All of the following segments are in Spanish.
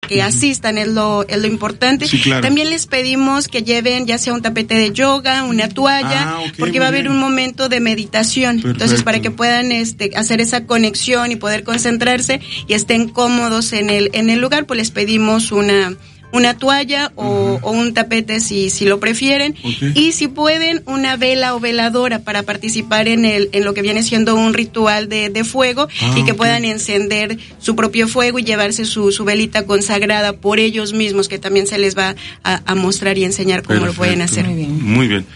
que asistan, es lo importante. Sí, claro. También les pedimos que lleven ya sea un tapete de yoga, una toalla, porque va a haber un momento de meditación. Perfecto. Entonces, para que puedan hacer esa conexión y poder concentrarse y estén cómodos en el lugar, pues les pedimos una toalla o un tapete si lo prefieren. Okay. Y si pueden, una vela o veladora para participar en lo que viene siendo un ritual de fuego y que puedan encender su propio fuego y llevarse su velita consagrada por ellos mismos, que también se les va a mostrar y enseñar cómo Perfecto. lo pueden hacer. Muy bien.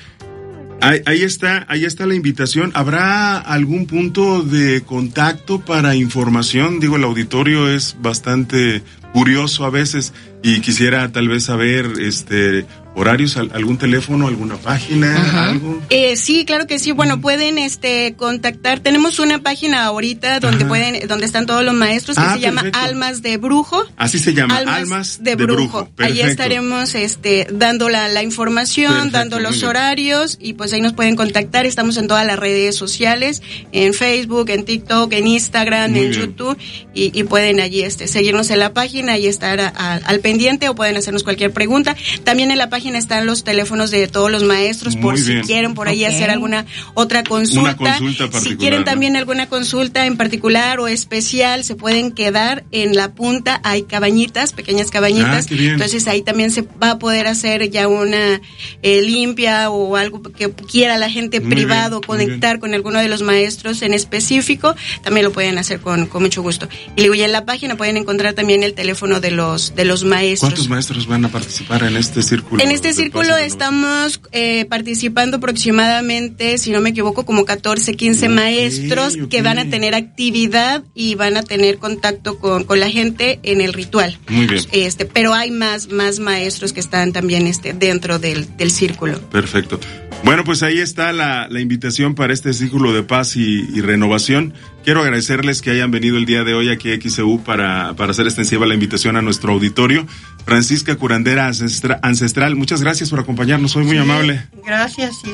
Ahí está la invitación. ¿Habrá algún punto de contacto para información? Digo, el auditorio es bastante curioso a veces y quisiera tal vez saber horarios, algún teléfono, alguna página, algo. Sí, claro que sí. Bueno, pueden contactar. Tenemos una página ahorita donde están todos los maestros que se llama Almas de Brujo. Así se llama, Almas de Brujo. Ahí estaremos dando la información, Perfecto, dando los horarios y pues ahí nos pueden contactar. Estamos en todas las redes sociales, en Facebook, en TikTok, en Instagram, Muy en bien. YouTube y pueden allí seguirnos en la página y estar al pendiente o pueden hacernos cualquier pregunta. También en la página están los teléfonos de todos los maestros por Muy si bien. quieren por ahí hacer alguna otra consulta. Una consulta particular. Si quieren también alguna consulta en particular o especial, se pueden quedar en la punta. Hay cabañitas, pequeñas cabañitas. Qué bien. Entonces ahí también se va a poder hacer ya una limpia o algo que quiera la gente Muy privado, bien, conectar con alguno de los maestros en específico. También lo pueden hacer con mucho gusto. Y luego ya en la página pueden encontrar también el teléfono de los maestros. ¿Cuántos maestros van a participar en este círculo? En este círculo estamos participando aproximadamente, si no me equivoco, como 14, 15 maestros que van a tener actividad y van a tener contacto con la gente en el ritual. Muy bien. Pero hay más maestros que están también dentro del círculo. Perfecto. Bueno, pues ahí está la invitación para este círculo de paz y renovación. Quiero agradecerles que hayan venido el día de hoy aquí a XEU para hacer extensiva la invitación a nuestro auditorio. Francisca Curandera Ancestral, muchas gracias por acompañarnos, soy muy amable. Gracias, sí,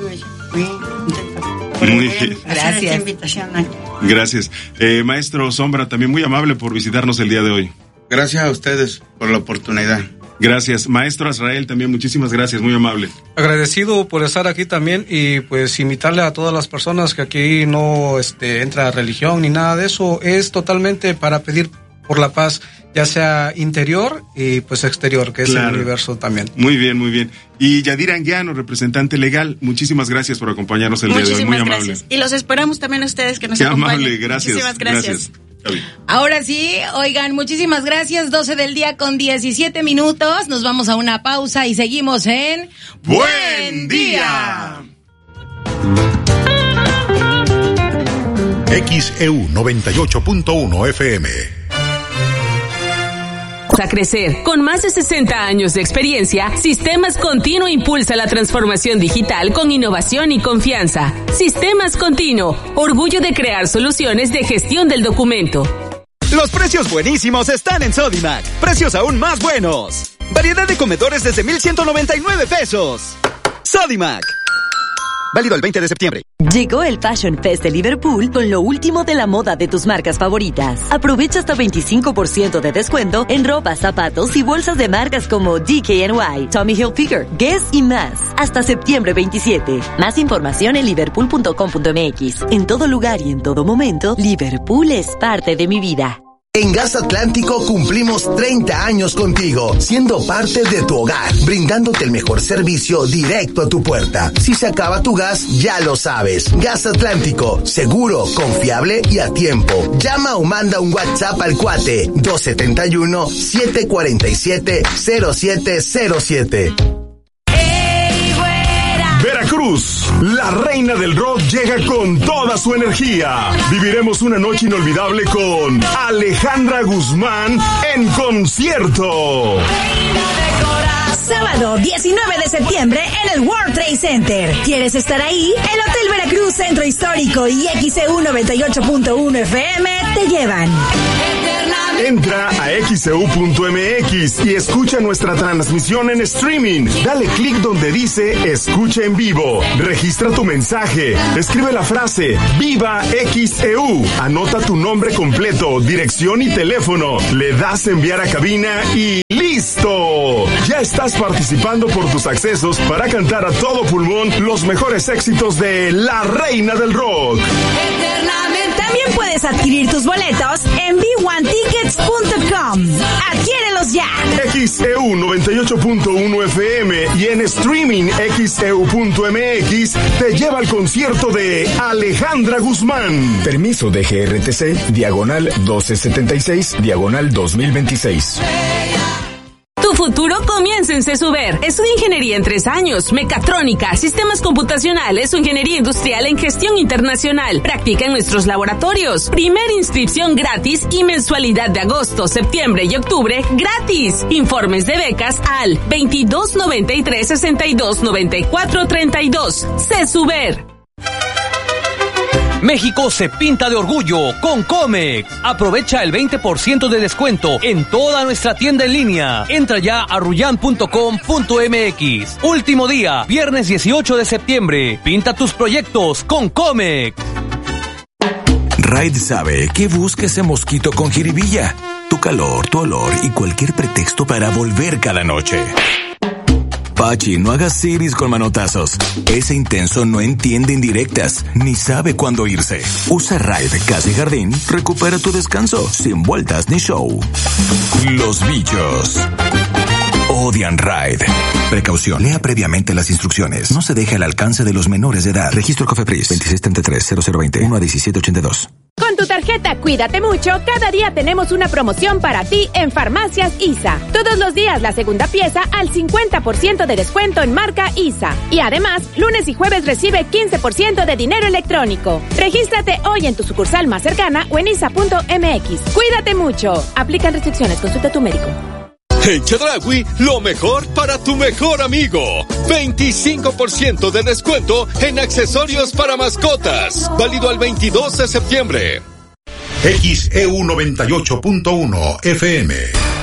Muy bien. Gracias. Esta invitación aquí. Gracias. Maestro Sombra, también muy amable por visitarnos el día de hoy. Gracias a ustedes por la oportunidad. Gracias. Maestro Azrael, también muchísimas gracias, muy amable. Agradecido por estar aquí también y pues invitarle a todas las personas que aquí no entra religión ni nada de eso, es totalmente para pedir por la paz, ya sea interior y pues exterior, que es el universo también. Muy bien, muy bien. Y Yadira Anguiano, representante legal, muchísimas gracias por acompañarnos el día de hoy, muy amable. Gracias. Y los esperamos también a ustedes que nos Qué acompañen. amable, gracias. Muchísimas gracias. Ahora sí, oigan, muchísimas gracias. 12 del día con 17 minutos. Nos vamos a una pausa y seguimos en Buen Día. XEU 98.1 FM. A crecer. Con más de 60 años de experiencia, Sistemas Continuo impulsa la transformación digital con innovación y confianza. Sistemas Continuo, orgullo de crear soluciones de gestión del documento. Los precios buenísimos están en Sodimac. Precios aún más buenos. Variedad de comedores desde 1,199 pesos. Sodimac. Válido el 20 de septiembre. Llegó el Fashion Fest de Liverpool con lo último de la moda de tus marcas favoritas. Aprovecha hasta 25% de descuento en ropa, zapatos y bolsas de marcas como DKNY, Tommy Hilfiger, Guess y más. Hasta septiembre 27. Más información en liverpool.com.mx. En todo lugar y en todo momento, Liverpool es parte de mi vida. En Gas Atlántico cumplimos 30 años contigo, siendo parte de tu hogar, brindándote el mejor servicio directo a tu puerta. Si se acaba tu gas, ya lo sabes. Gas Atlántico, seguro, confiable y a tiempo. Llama o manda un WhatsApp al cuate 271-747-0707. Veracruz, la reina del rock llega con toda su energía. Viviremos una noche inolvidable con Alejandra Guzmán en concierto. Sábado 19 de septiembre en el World Trade Center. ¿Quieres estar ahí? El Hotel Veracruz Centro Histórico y XEU 98.1 FM te llevan. Entra a xeu.mx y escucha nuestra transmisión en streaming. Dale clic donde dice Escucha en vivo. Registra tu mensaje. Escribe la frase Viva XEU. Anota tu nombre completo, dirección y teléfono. Le das enviar a cabina y ¡listo! Ya estás participando por tus accesos para cantar a todo pulmón los mejores éxitos de La Reina del Rock. También puedes adquirir tus boletos en b1tickets.com. ¡Adquiérelos ya! XEU 98.1 FM y en streaming xeu.mx te lleva al concierto de Alejandra Guzmán. Permiso de GRTC, diagonal 1276, diagonal 2026. Tu futuro comienza en CESUBER. Estudia ingeniería en 3 años, mecatrónica, sistemas computacionales o ingeniería industrial en gestión internacional. Practica en nuestros laboratorios. Primera inscripción gratis y mensualidad de agosto, septiembre y octubre gratis. Informes de becas al 2293 62 94 32. CESUBER. México se pinta de orgullo con Comex. Aprovecha el 20% de descuento en toda nuestra tienda en línea. Entra ya a ruyan.com.mx. Último día, viernes 18 de septiembre. Pinta tus proyectos con Comex. Raid sabe que busca ese mosquito con jiribilla. Tu calor, tu olor y cualquier pretexto para volver cada noche. Pachi, no hagas ciris con manotazos. Ese intenso no entiende indirectas, ni sabe cuándo irse. Usa Raid Casa y Jardín, recupera tu descanso, sin vueltas ni show. Los bichos odian Raid. Precaución, lea previamente las instrucciones. No se deje al alcance de los menores de edad. Registro Cofepris 2633-0020 1-1782. Con tu tarjeta Cuídate Mucho, cada día tenemos una promoción para ti en Farmacias ISA. Todos los días la segunda pieza al 50% de descuento en marca ISA. Y además, lunes y jueves recibe 15% de dinero electrónico. Regístrate hoy en tu sucursal más cercana o en isa.mx. Cuídate Mucho. Aplican restricciones. Consulta a tu médico. En Chedraui, lo mejor para tu mejor amigo. 25% de descuento en accesorios para mascotas. Válido al 22 de septiembre. XEU 98.1 FM.